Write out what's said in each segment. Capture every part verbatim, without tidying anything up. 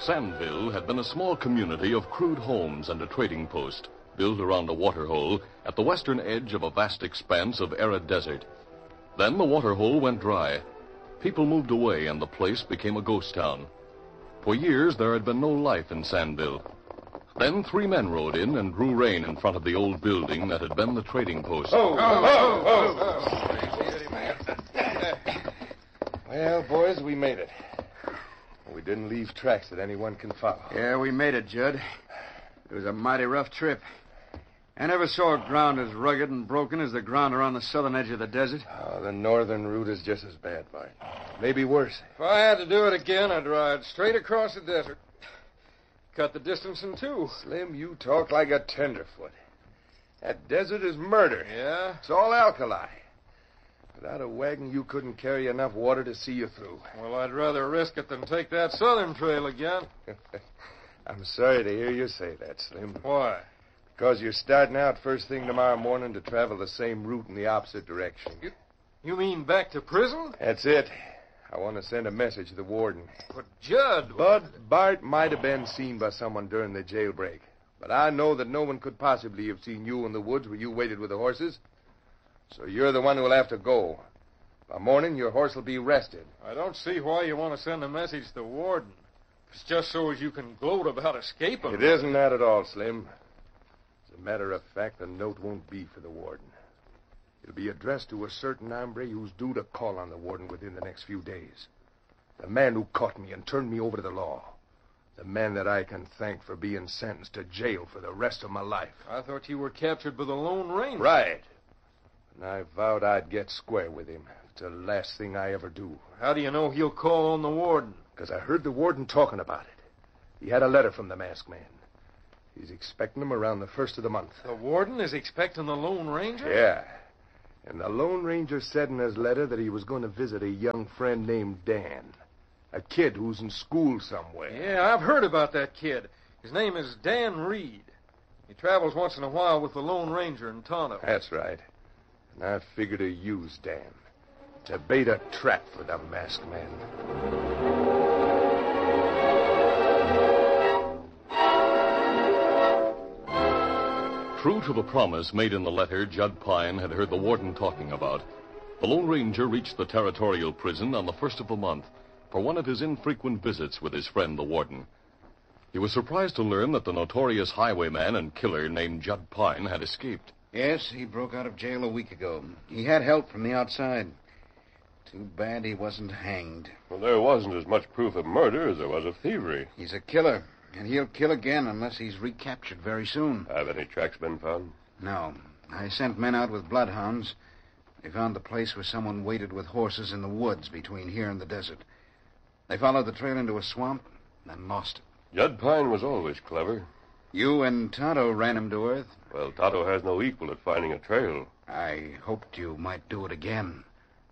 Sandville had been a small community of crude homes and a trading post, built around a waterhole at the western edge of a vast expanse of arid desert. Then the waterhole went dry. People moved away, and the place became a ghost town. For years, there had been no life in Sandville. Then three men rode in and drew rein in front of the old building that had been the trading post. Oh, oh, oh, oh. Well, boys, we made it. We didn't leave tracks that anyone can follow. Yeah, we made it, Judd. It was a mighty rough trip. I never saw ground as rugged and broken as the ground around the southern edge of the desert. Oh, the northern route is just as bad, Bart. Maybe worse. If I had to do it again, I'd ride straight across the desert. Cut the distance in two. Slim, you talk like a tenderfoot. That desert is murder. Yeah? It's all alkali. Without a wagon, you couldn't carry enough water to see you through. Well, I'd rather risk it than take that southern trail again. I'm sorry to hear you say that, Slim. Why? Because you're starting out first thing tomorrow morning to travel the same route in the opposite direction. You, you mean back to prison? That's it. I want to send a message to the warden. But, Judd... Bud, Bart might have been seen by someone during the jailbreak. But I know that no one could possibly have seen you in the woods where you waited with the horses. So you're the one who will have to go. By morning, your horse will be rested. I don't see why you want to send a message to the warden. It's just so as you can gloat about escaping. It isn't that at all, Slim. As a matter of fact, the note won't be for the warden. It'll be addressed to a certain hombre who's due to call on the warden within the next few days. The man who caught me and turned me over to the law. The man that I can thank for being sentenced to jail for the rest of my life. I thought you were captured by the Lone Ranger. Right. And I vowed I'd get square with him. It's the last thing I ever do. How do you know he'll call on the warden? Because I heard the warden talking about it. He had a letter from the masked man. He's expecting him around the first of the month. The warden is expecting the Lone Ranger? Yeah. And the Lone Ranger said in his letter that he was going to visit a young friend named Dan. A kid who's in school somewhere. Yeah, I've heard about that kid. His name is Dan Reed. He travels once in a while with the Lone Ranger in Tonto. That's right. And I figure to use Dan. To bait a trap for the masked man. True to the promise made in the letter Judd Pine had heard the warden talking about, the Lone Ranger reached the territorial prison on the first of the month for one of his infrequent visits with his friend the warden. He was surprised to learn that the notorious highwayman and killer named Judd Pine had escaped. Yes, he broke out of jail a week ago. He had help from the outside. Too bad he wasn't hanged. Well, there wasn't as much proof of murder as there was of thievery. He's a killer, and he'll kill again unless he's recaptured very soon. Have any tracks been found? No. I sent men out with bloodhounds. They found the place where someone waited with horses in the woods between here and the desert. They followed the trail into a swamp, then lost it. Judd Pine was always clever. You and Tonto ran him to earth? Well, Tonto has no equal at finding a trail. I hoped you might do it again.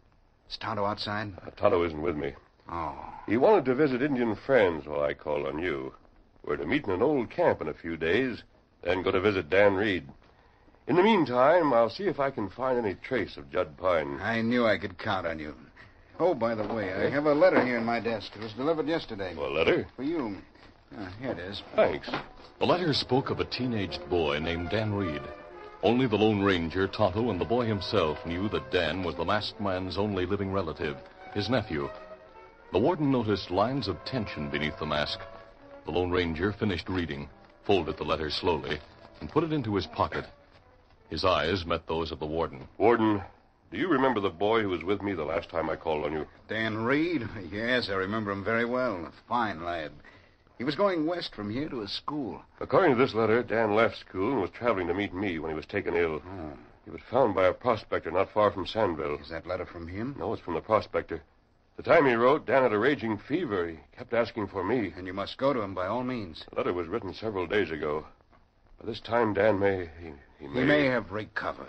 Is Tonto outside? Uh, Tonto isn't with me. Oh. He wanted to visit Indian friends while I called on you. We're to meet in an old camp in a few days, then go to visit Dan Reed. In the meantime, I'll see if I can find any trace of Judd Pine. I knew I could count on you. Oh, by the way, I have a letter here in my desk. It was delivered yesterday. A letter? For you. Uh, here it is. Thanks. The letter spoke of a teenaged boy named Dan Reed. Only the Lone Ranger, Tonto, and the boy himself knew that Dan was the masked man's only living relative, his nephew. The warden noticed lines of tension beneath the mask. The Lone Ranger finished reading, folded the letter slowly, and put it into his pocket. His eyes met those of the warden. Warden, do you remember the boy who was with me the last time I called on you? Dan Reed? Yes, I remember him very well. A fine lad. He was going west from here to a school. According to this letter, Dan left school and was traveling to meet me when he was taken ill. Oh. He was found by a prospector not far from Sandville. Is that letter from him? No, it's from the prospector. The time he wrote, Dan had a raging fever. He kept asking for me. And you must go to him by all means. The letter was written several days ago. By this time, Dan may... He, he may... He may have recovered.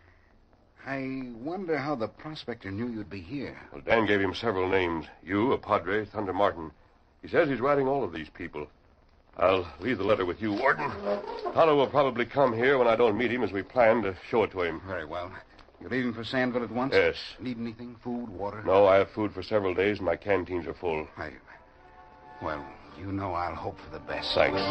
I wonder how the prospector knew you'd be here. Well, Dan gave him several names. You, a padre, Thunder Martin. He says he's writing all of these people. I'll leave the letter with you, Warden. Tonto will probably come here when I don't meet him as we planned to show it to him. Very well. You're leaving for Sandville at once? Yes. Need anything? Food, water? No, I have food for several days and my canteens are full. I... Well, you know I'll hope for the best. Thanks.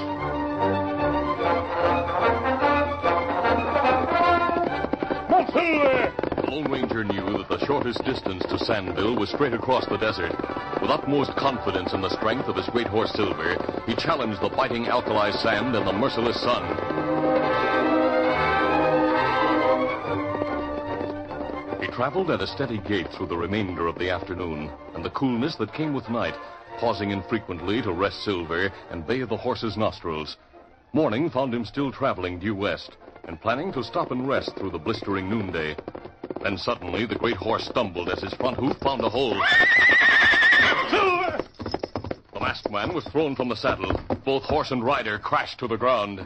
Silver! The Lone Ranger knew that the shortest distance to Sandville was straight across the desert. With utmost confidence in the strength of his great horse Silver, he challenged the biting alkali sand and the merciless sun. He traveled at a steady gait through the remainder of the afternoon, and the coolness that came with night, pausing infrequently to rest Silver and bathe the horse's nostrils. Morning found him still traveling due west, and planning to stop and rest through the blistering noonday. Then suddenly the great horse stumbled as his front hoof found a hole. Silver! The masked man was thrown from the saddle. Both horse and rider crashed to the ground.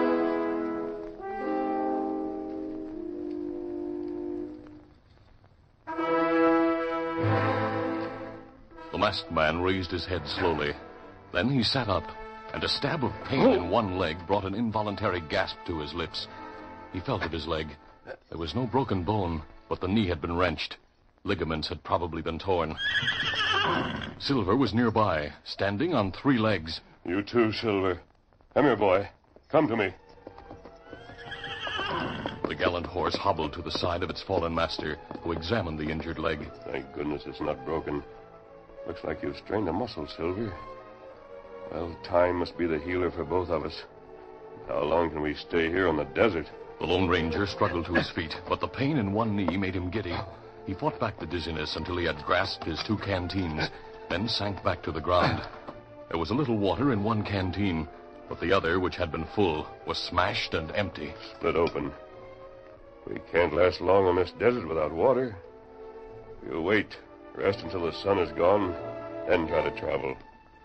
The masked man raised his head slowly. Then he sat up, and a stab of pain in one leg brought an involuntary gasp to his lips. He felt of his leg. There was no broken bone, but the knee had been wrenched. Ligaments had probably been torn. Silver was nearby, standing on three legs. You too, Silver. Come here, boy. Come to me. The gallant horse hobbled to the side of its fallen master, who examined the injured leg. Thank goodness it's not broken. Looks like you've strained a muscle, Silver. Well, time must be the healer for both of us. How long can we stay here on the desert? The Lone Ranger struggled to his feet, but the pain in one knee made him giddy. He fought back the dizziness until he had grasped his two canteens, then sank back to the ground. There was a little water in one canteen, but the other, which had been full, was smashed and empty. Split open. We can't last long on this desert without water. We'll wait, rest until the sun is gone, then try to travel.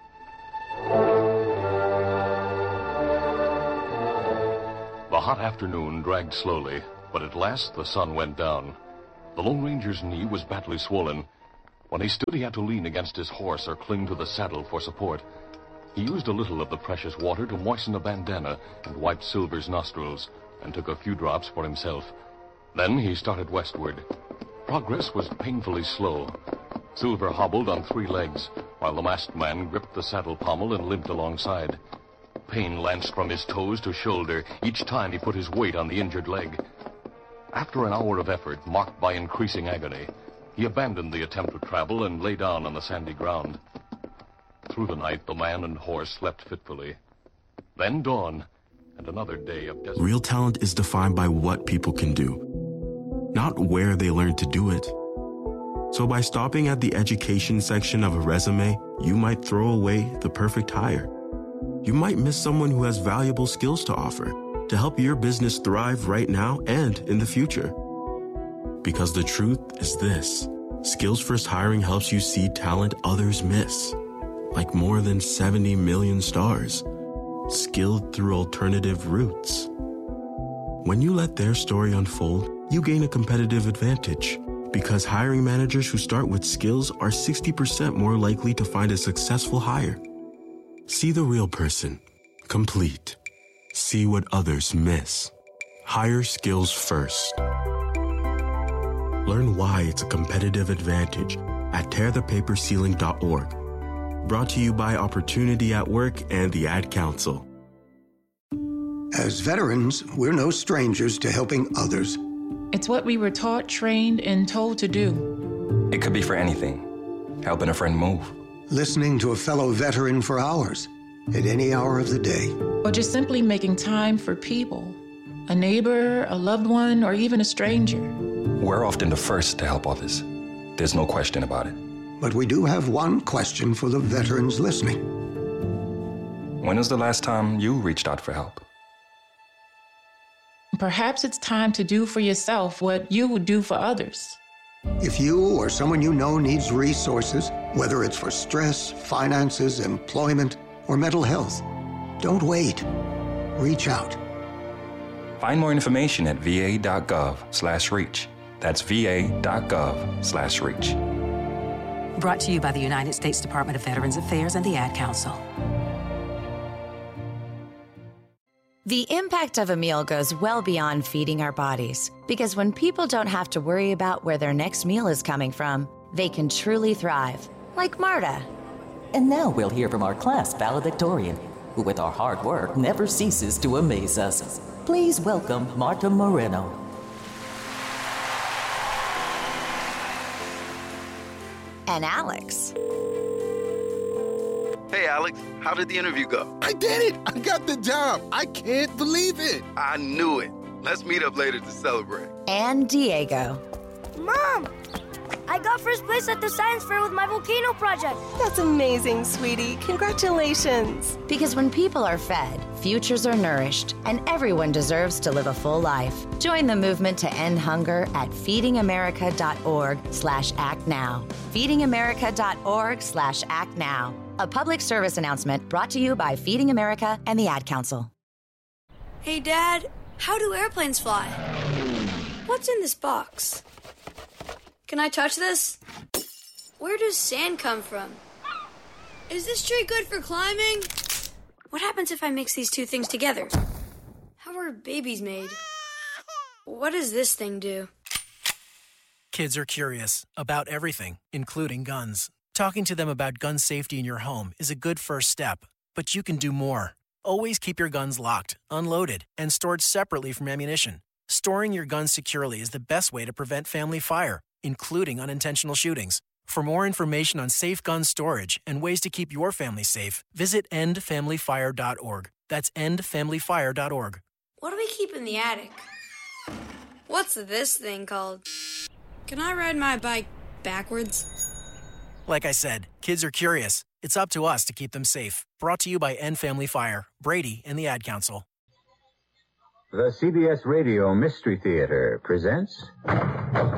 The hot afternoon dragged slowly, but at last the sun went down. The Lone Ranger's knee was badly swollen. When he stood, he had to lean against his horse or cling to the saddle for support. He used a little of the precious water to moisten a bandana and wiped Silver's nostrils, and took a few drops for himself. Then he started westward. Progress was painfully slow. Silver hobbled on three legs, while the masked man gripped the saddle pommel and limped alongside. Pain lanced from his toes to shoulder each time he put his weight on the injured leg. After an hour of effort, marked by increasing agony, he abandoned the attempt to travel and lay down on the sandy ground. Through the night, the man and horse slept fitfully. Then dawn, and another day of desert. Real talent is defined by what people can do, not where they learn to do it. So by stopping at the education section of a resume, you might throw away the perfect hire. You might miss someone who has valuable skills to offer to help your business thrive right now and in the future. Because the truth is this: Skills First Hiring helps you see talent others miss, like more than seventy million stars, skilled through alternative routes. When you let their story unfold, you gain a competitive advantage, because hiring managers who start with skills are sixty percent more likely to find a successful hire. See the real person, complete. See what others miss. Hire skills first. Learn why it's a competitive advantage at tear the paper ceiling dot org. Brought to you by Opportunity at Work and the Ad Council. As veterans, we're no strangers to helping others. It's what we were taught, trained, and told to do. It could be for anything. Helping a friend move. Listening to a fellow veteran for hours, at any hour of the day. Or just simply making time for people. A neighbor, a loved one, or even a stranger. We're often the first to help others. There's no question about it. But we do have one question for the veterans listening. When was the last time you reached out for help? Perhaps it's time to do for yourself what you would do for others. If you or someone you know needs resources, whether it's for stress, finances, employment, or mental health, don't wait. Reach out. Find more information at va.gov slash reach. That's va.gov slash reach. Brought to you by the United States Department of Veterans Affairs and the Ad Council. The impact of a meal goes well beyond feeding our bodies, because when people don't have to worry about where their next meal is coming from, they can truly thrive, like Marta. And now we'll hear from our class valedictorian, who with our hard work never ceases to amaze us. Please welcome Marta Moreno. And Alex. Hey, Alex, how did the interview go? I did it! I got the job! I can't believe it! I knew it. Let's meet up later to celebrate. And Diego. Mom! I got first place at the science fair with my volcano project. That's amazing, sweetie. Congratulations. Because when people are fed, futures are nourished, and everyone deserves to live a full life. Join the movement to end hunger at feedingamerica.org slash act now. feedingamerica.org slash act now. A public service announcement brought to you by Feeding America and the Ad Council. Hey, Dad, how do airplanes fly? What's in this box? Can I touch this? Where does sand come from? Is this tree good for climbing? What happens if I mix these two things together? How are babies made? What does this thing do? Kids are curious about everything, including guns. Talking to them about gun safety in your home is a good first step, but you can do more. Always keep your guns locked, unloaded, and stored separately from ammunition. Storing your guns securely is the best way to prevent family fire, including unintentional shootings. For more information on safe gun storage and ways to keep your family safe, visit end family fire dot org. That's end family fire dot org. What do we keep in the attic? What's this thing called? Can I ride my bike backwards? Like I said, kids are curious. It's up to us to keep them safe. Brought to you by End Family Fire, Brady, and the Ad Council. The C B S Radio Mystery Theater presents...